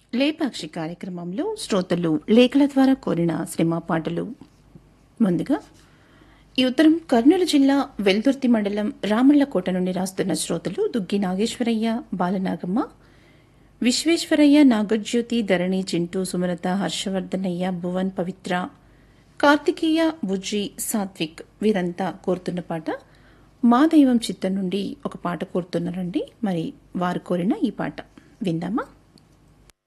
లేపాక్షి కార్యక్రమంలో శ్రోతలు లేఖల ద్వారా కోరిన సినిమా పాటలు. ముందుగా ఈ ఉత్తరం కర్నూలు జిల్లా వెల్దుర్తి మండలం రామళ్లకోట నుండి రాస్తున్న శ్రోతలు దుగ్గి నాగేశ్వరయ్య, బాలనాగమ్మ, విశ్వేశ్వరయ్య, నాగజ్యోతి, ధరణి, చింటూ, సుమలత, హర్షవర్ధనయ్య, భువన్, పవిత్ర, కార్తికేయ, బుజ్జి, సాత్విక్ వీరంతా కోరుతున్న పాట మా దైవం చిత్తం నుండి ఒక పాట కోరుతున్నారండి. మరి వారు కోరిన ఈ పాట విందామా?